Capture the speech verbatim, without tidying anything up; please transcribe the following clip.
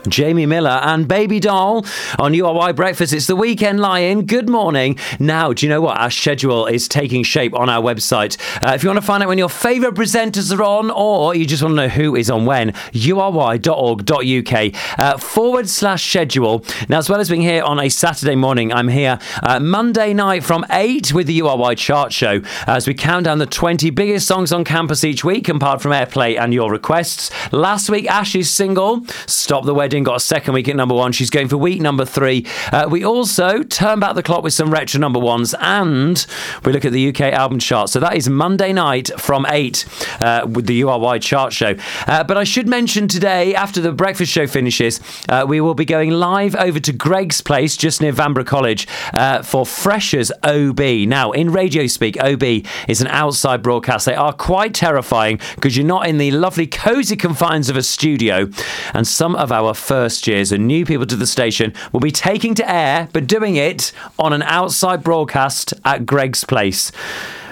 Jamie Miller and Baby Doll on U R Y Breakfast. It's the Weekend Lion. Good morning. Now, do you know what? Our schedule is taking shape on our website. Uh, if you want to find out when your favourite presenters are on, or you just want to know who is on when, u r y dot org dot u k uh, forward slash schedule. Now, as well as being here on a Saturday morning, I'm here uh, Monday night from eight with the U R Y Chart Show as we count down the twenty biggest songs on campus each week, apart from airplay and your requests. Last week, Ash's single, Stop the Wedding, got a second week at number one. She's going for week number three. Uh, we also turn back the clock with some retro number ones, and we look at the U K album chart. So that is Monday night from eight uh, with the U R Y Chart Show. Uh, but I should mention today, after the breakfast show finishes, uh, we will be going live over to Greg's Place, just near Vanbrugh College, uh, for Freshers O B. Now, in radio speak, O B is an outside broadcast. They are quite terrifying because you're not in the lovely, cosy confines of a studio, and some of our first years and new people to the station will be taking to air, but doing it on an outside broadcast at Greg's Place.